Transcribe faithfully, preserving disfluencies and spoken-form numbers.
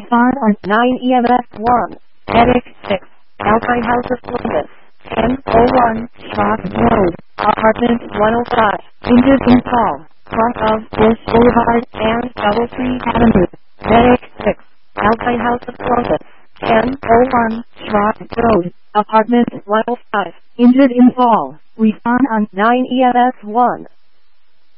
Respond on nine E M S one. Medic six. Alpine House of Columbus. ten oh one. Schrock Road. Apartment one oh five. Injured in fall. Cross of Bush Boulevard and Doubletree Avenue. Medic six. Alpine House of Columbus. ten oh one. Schrock Road. Apartment one oh five. Injured in fall. Respond on nine E M S one.